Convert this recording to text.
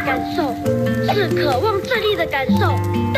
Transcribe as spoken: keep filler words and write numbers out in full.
感受，是渴望胜利的感受。